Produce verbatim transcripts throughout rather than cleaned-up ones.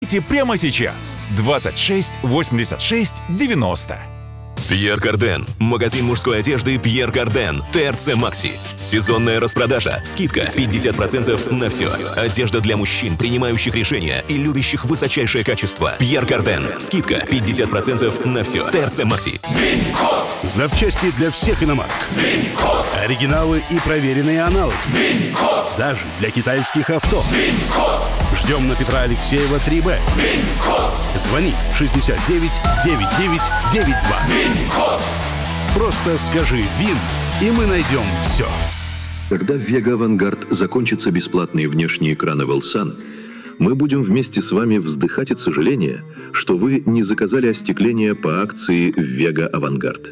Прямо сейчас. двадцать шесть восемьдесят шесть девяносто. Пьер Карден. Магазин мужской одежды Пьер Карден. ТРЦ Макси. Сезонная распродажа. Скидка пятьдесят процентов на все. Одежда для мужчин, принимающих решения и любящих высочайшее качество. Пьер Карден. Скидка пятьдесят процентов на все. ТРЦ Макси. Винкод. Запчасти для всех иномарок. Винкод. Оригиналы и проверенные аналоги. Винкод. Даже для китайских авто. Винкод. Ждем на Петра Алексеева три Б. Винкод. Звони шестьдесят девять девяносто девять девяносто два. Винкод. Просто скажи ВИН, и мы найдем все. Когда в Вега Авангард закончатся бесплатные внешние экраны Велсан, мы будем вместе с вами вздыхать от сожаления, что вы не заказали остекление по акции в Вега Авангард.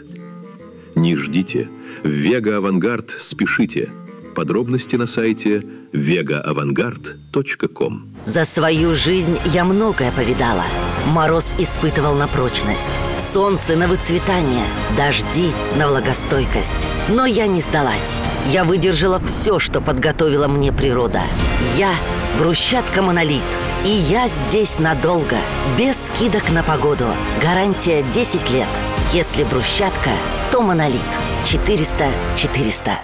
Не ждите. В Вега Авангард спешите. Подробности на сайте вега авангард точка ком. За свою жизнь я многое повидала. Мороз испытывал на прочность, солнце на выцветание, дожди на влагостойкость. Но я не сдалась. Я выдержала все, что подготовила мне природа. Я брусчатка Монолит. И я здесь надолго, без скидок на погоду. Гарантия десять лет. Если брусчатка, то Монолит. четыреста четыреста.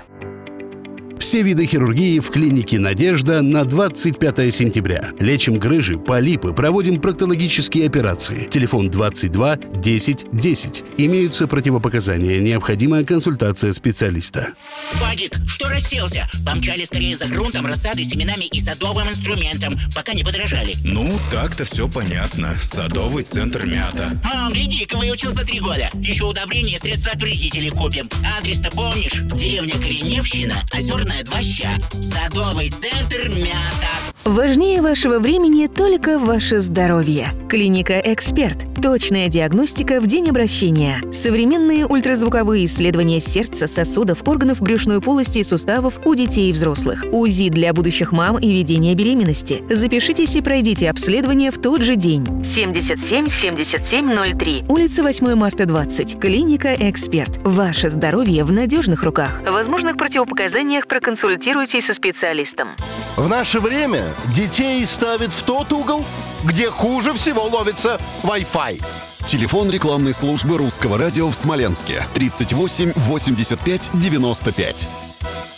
Все виды хирургии в клинике «Надежда» на двадцать пятое сентября. Лечим грыжи, полипы, проводим проктологические операции. Телефон двадцать два десять десять. Имеются противопоказания. Необходимая консультация специалиста. Вадик, что расселся? Помчали скорее за грунтом, рассадой, семенами и садовым инструментом, пока не подорожали. Ну, так-то все понятно. Садовый центр «Мята». А, гляди-ка, выучился три года. Еще удобрения и средства от вредителей купим. Адрес-то помнишь? Деревня Кореневщина, Озерная два ща. Садовый центр «Мята». Важнее вашего времени только ваше здоровье. Клиника «Эксперт». Точная диагностика в день обращения. Современные ультразвуковые исследования сердца, сосудов, органов брюшной полости и суставов у детей и взрослых. УЗИ для будущих мам и ведения беременности. Запишитесь и пройдите обследование в тот же день. семьдесят семь семьдесят семь ноль три. Улица восьмое марта, двадцать. Клиника «Эксперт». Ваше здоровье в надежных руках. В возможных противопоказаниях проконсультируйтесь со специалистом. В наше время детей ставят в тот угол, где хуже всего ловится Wi-Fi. Телефон рекламной службы Русского радио в Смоленске тридцать восемь восемьдесят пять девяносто пять.